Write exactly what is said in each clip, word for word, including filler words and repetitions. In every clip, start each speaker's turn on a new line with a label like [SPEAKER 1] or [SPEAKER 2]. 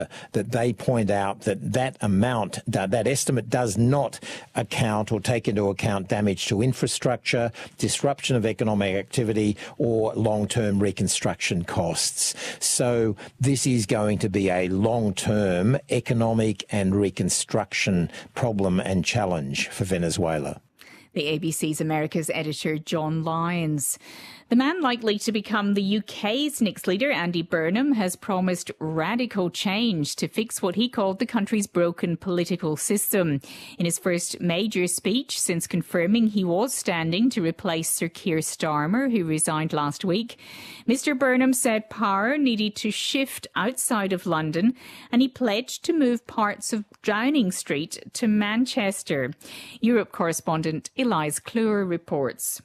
[SPEAKER 1] that they point out that that amount, that estimate does not account or take into account damage to infrastructure, disruption of economic activity, or long-term reconstruction costs. So this is going to be a long-term economic and reconstruction problem and challenge for Venezuela.
[SPEAKER 2] The A B C's America's editor, John Lyons. The man likely to become the U K's next leader, Andy Burnham, has promised radical change to fix what he called the country's broken political system. In his first major speech since confirming he was standing to replace Sir Keir Starmer, who resigned last week, Mister Burnham said power needed to shift outside of London, and he pledged to move parts of Downing Street to Manchester. Europe correspondent Elise Kluwer reports.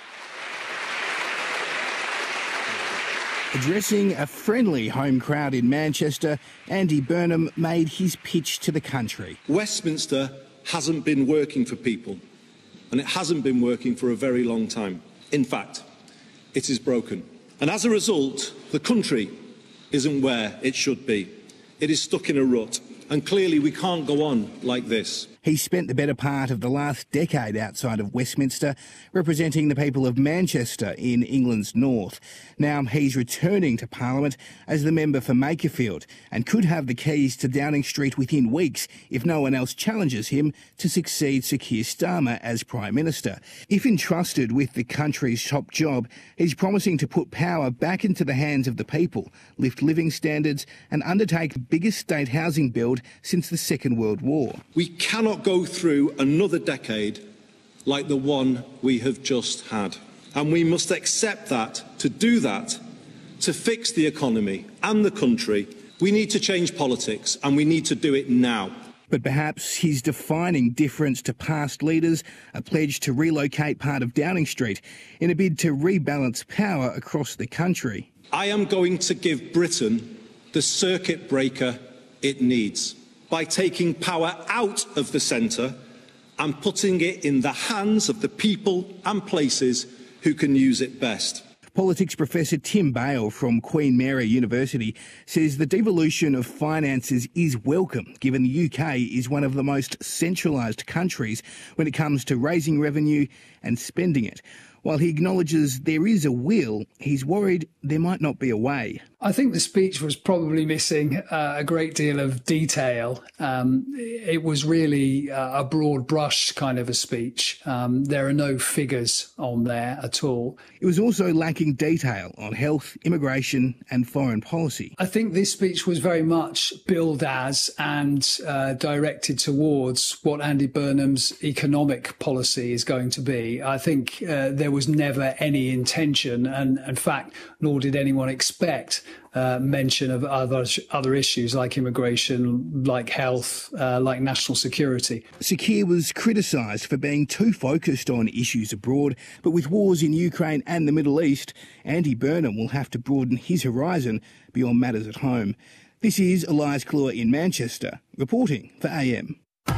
[SPEAKER 3] Addressing a friendly home crowd in Manchester, Andy Burnham made his pitch to the country.
[SPEAKER 4] Westminster hasn't been working for people, and it hasn't been working for a very long time. In fact, it is broken. And as a result, the country isn't where it should be. It is stuck in a rut, and clearly we can't go on like this.
[SPEAKER 3] He spent the better part of the last decade outside of Westminster, representing the people of Manchester in England's north. Now he's returning to Parliament as the member for Makerfield and could have the keys to Downing Street within weeks if no one else challenges him to succeed Sir Keir Starmer as Prime Minister. If entrusted with the country's top job, he's promising to put power back into the hands of the people, lift living standards and undertake the biggest state housing build since the Second World War.
[SPEAKER 4] We cannot go through another decade like the one we have just had. And we must accept that to do that, to fix the economy and the country, we need to change politics, and we need to do it now.
[SPEAKER 3] But perhaps his defining difference to past leaders, a pledge to relocate part of Downing Street in a bid to rebalance power across the country.
[SPEAKER 4] I am going to give Britain the circuit breaker it needs by taking power out of the centre and putting it in the hands of the people and places who can use it best.
[SPEAKER 3] Politics professor Tim Bale from Queen Mary University says the devolution of finances is welcome, given the U K is one of the most centralised countries when it comes to raising revenue and spending it. While he acknowledges there is a will, he's worried there might not be a way.
[SPEAKER 5] I think the speech was probably missing uh, a great deal of detail. Um, it was really uh, a broad brush kind of a speech. Um, there are no figures on there at all.
[SPEAKER 3] It was also lacking detail on health, immigration and foreign policy.
[SPEAKER 5] I think this speech was very much billed as and uh, directed towards what Andy Burnham's economic policy is going to be. I think uh, there was never any intention, and in fact, nor did anyone expect Uh, mention of other other issues like immigration, like health, uh, like national security.
[SPEAKER 3] Sir Keir was criticised for being too focused on issues abroad, but with wars in Ukraine and the Middle East, Andy Burnham will have to broaden his horizon beyond matters at home. This is Elise Kluwer in Manchester, reporting for A M.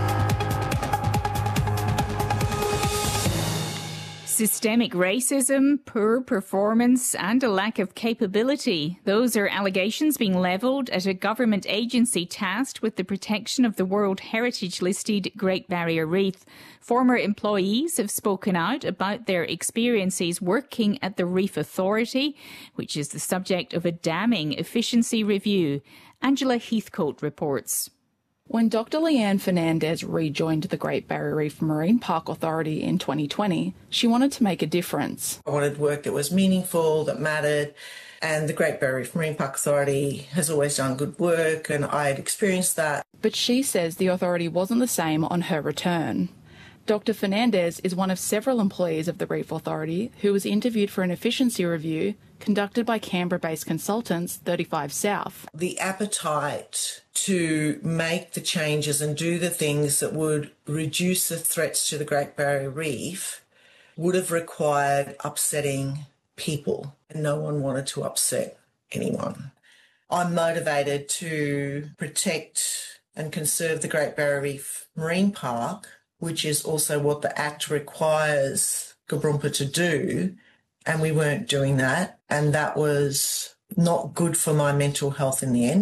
[SPEAKER 2] Systemic racism, poor performance and a lack of capability. Those are allegations being levelled at a government agency tasked with the protection of the World Heritage listed Great Barrier Reef. Former employees have spoken out about their experiences working at the Reef Authority, which is the subject of a damning efficiency review. Angela Heathcote reports.
[SPEAKER 6] When Doctor Leanne Fernandez rejoined the Great Barrier Reef Marine Park Authority in twenty twenty, she wanted to make a difference.
[SPEAKER 7] I wanted work that was meaningful, that mattered, and the Great Barrier Reef Marine Park Authority has always done good work, and I had experienced that.
[SPEAKER 6] But she says the authority wasn't the same on her return. Doctor Fernandez is one of several employees of the Reef Authority who was interviewed for an efficiency review conducted by Canberra-based consultants thirty-five South.
[SPEAKER 7] The appetite to make the changes and do the things that would reduce the threats to the Great Barrier Reef would have required upsetting people, and no one wanted to upset anyone. I'm motivated to protect and conserve the Great Barrier Reef Marine Park, which is also what the Act requires Gabrumpa to do, and we weren't doing that, and that was not good for my mental health in the end.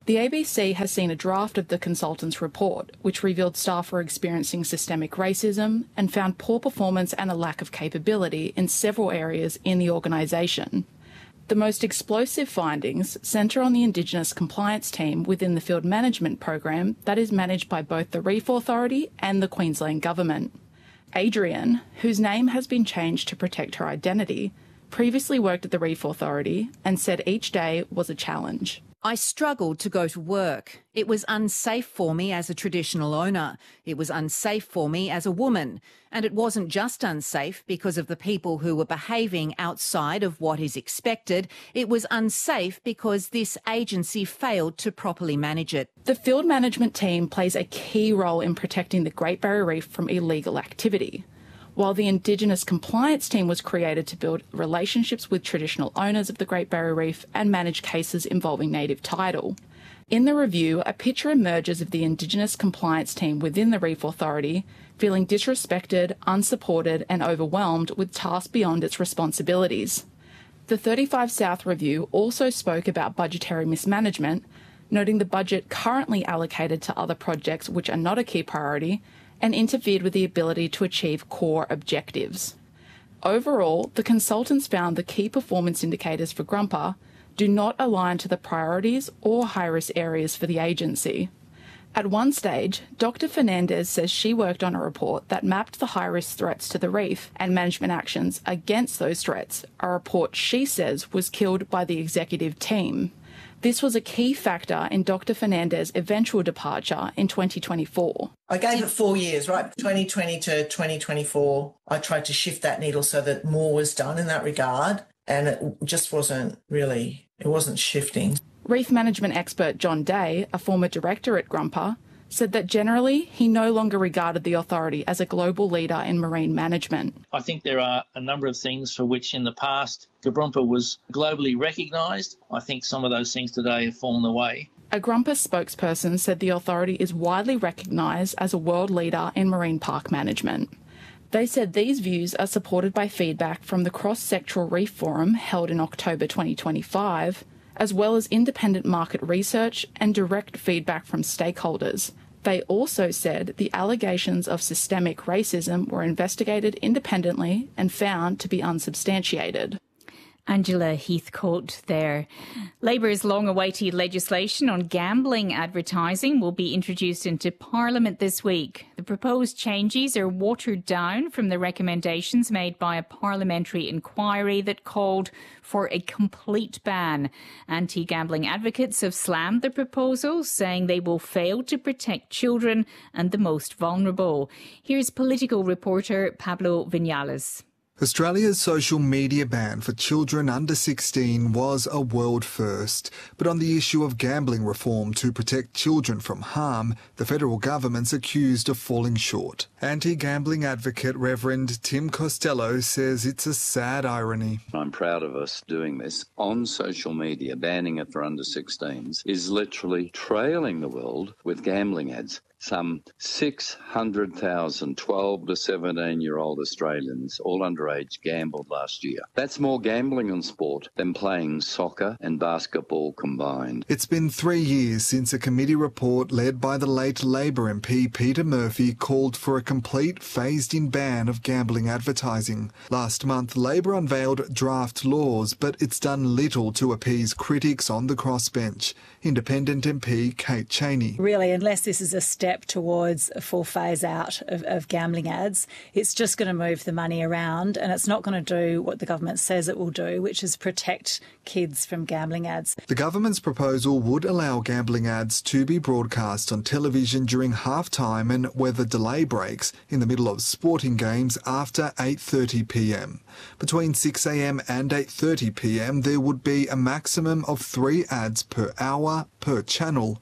[SPEAKER 6] The A B C has seen a draft of the consultant's report, which revealed staff were experiencing systemic racism and found poor performance and a lack of capability in several areas in the organisation. The most explosive findings centre on the Indigenous compliance team within the field management program that is managed by both the Reef Authority and the Queensland Government. Adrian, whose name has been changed to protect her identity, previously worked at the Reef Authority and said each day was a challenge.
[SPEAKER 8] I struggled to go to work. It was unsafe for me as a traditional owner. It was unsafe for me as a woman. And it wasn't just unsafe because of the people who were behaving outside of what is expected. It was unsafe because this agency failed to properly manage it.
[SPEAKER 6] The field management team plays a key role in protecting the Great Barrier Reef from illegal activity, while the Indigenous compliance team was created to build relationships with traditional owners of the Great Barrier Reef and manage cases involving native title. In the review, a picture emerges of the Indigenous compliance team within the Reef Authority feeling disrespected, unsupported and overwhelmed with tasks beyond its responsibilities. The thirty-five South review also spoke about budgetary mismanagement, noting the budget currently allocated to other projects which are not a key priority and interfered with the ability to achieve core objectives. Overall, the consultants found the key performance indicators for Grumpa do not align to the priorities or high-risk areas for the agency. At one stage, Doctor Fernandez says she worked on a report that mapped the high-risk threats to the reef and management actions against those threats, a report she says was killed by the executive team. This was a key factor in Doctor Fernandez's eventual departure in twenty twenty-four.
[SPEAKER 7] I gave it four years, right? twenty twenty to twenty twenty-four. I tried to shift that needle so that more was done in that regard, and it just wasn't really, it wasn't shifting.
[SPEAKER 6] Reef management expert John Day, a former director at Grumpa, said that generally he no longer regarded the authority as a global leader in marine management.
[SPEAKER 9] I think there are a number of things for which in the past Grumpa was globally recognised. I think some of those things today have fallen away.
[SPEAKER 6] A Grumpa spokesperson said the authority is widely recognised as a world leader in marine park management. They said these views are supported by feedback from the Cross-Sectoral Reef Forum held in October twenty twenty-five, as well as independent market research and direct feedback from stakeholders. They also said the allegations of systemic racism were investigated independently and found to be unsubstantiated.
[SPEAKER 2] Angela Heathcote there. Labour's long-awaited legislation on gambling advertising will be introduced into Parliament this week. The proposed changes are watered down from the recommendations made by a parliamentary inquiry that called for a complete ban. Anti-gambling advocates have slammed the proposal, saying they will fail to protect children and the most vulnerable. Here's political reporter Pablo Vinales.
[SPEAKER 10] Australia's social media ban for children under sixteen was a world first. But on the issue of gambling reform to protect children from harm, the federal government's accused of falling short. Anti-gambling advocate Reverend Tim Costello says it's a sad irony.
[SPEAKER 11] I'm proud of us doing this on social media. Banning it for under sixteens is literally trailing the world with gambling ads. Some six hundred thousand twelve to seventeen-year-old Australians, all underage, gambled last year. That's more gambling on sport than playing soccer and basketball combined.
[SPEAKER 10] It's been three years since a committee report led by the late Labor M P Peter Murphy called for a complete phased-in ban of gambling advertising. Last month, Labor unveiled draft laws, but it's done little to appease critics on the crossbench. Independent M P Kate Chaney.
[SPEAKER 12] Really, unless this is a step towards a full phase out of, of gambling ads, it's just going to move the money around and it's not going to do what the government says it will do, which is protect kids from gambling ads.
[SPEAKER 10] The government's proposal would allow gambling ads to be broadcast on television during half-time and weather delay breaks in the middle of sporting games after eight thirty p m. Between six a m and eight thirty p m there would be a maximum of three ads per hour per channel.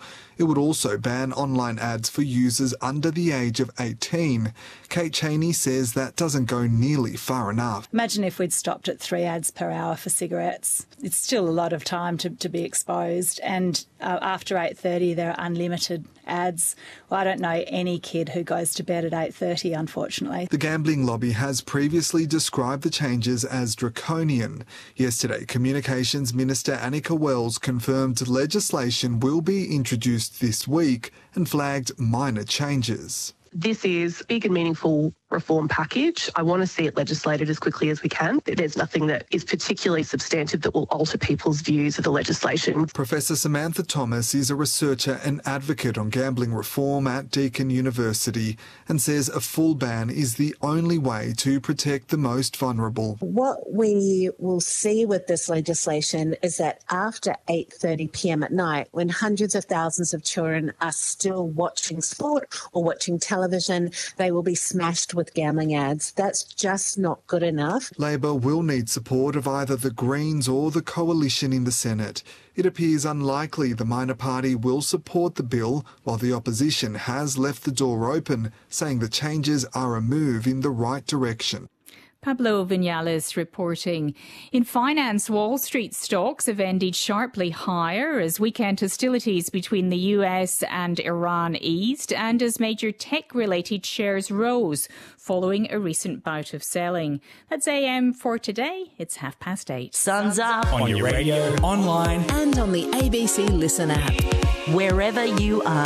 [SPEAKER 10] It would also ban online ads for users under the age of eighteen. Kate Cheney says that doesn't go nearly far enough.
[SPEAKER 12] Imagine if we'd stopped at three ads per hour for cigarettes. It's still a lot of time to, to be exposed, and uh, after eight thirty there are unlimited ads. Well, I don't know any kid who goes to bed at eight thirty, unfortunately.
[SPEAKER 10] The gambling lobby has previously described the changes as draconian. Yesterday, Communications Minister Annika Wells confirmed legislation will be introduced this week and flagged minor changes.
[SPEAKER 13] This is a big and meaningful reform package. I want to see it legislated as quickly as we can. There's nothing that is particularly substantive that will alter people's views of the legislation.
[SPEAKER 10] Professor Samantha Thomas is a researcher and advocate on gambling reform at Deakin University and says a full ban is the only way to protect the most vulnerable.
[SPEAKER 14] What we will see with this legislation is that after eight thirty p m at night, when hundreds of thousands of children are still watching sport or watching television, they will be smashed with with gambling ads. That's just not good enough.
[SPEAKER 10] Labor will need support of either the Greens or the coalition in the Senate. It appears unlikely the minor party will support the bill, while the opposition has left the door open, saying the changes are a move in the right direction.
[SPEAKER 2] Pablo Vinales reporting. In finance, Wall Street stocks have ended sharply higher as weekend hostilities between the U S and Iran eased and as major tech-related shares rose following a recent bout of selling. That's A M for today. It's half past eight.
[SPEAKER 15] Sun's up
[SPEAKER 16] on your radio, online
[SPEAKER 15] and on the A B C Listen app. Wherever you are.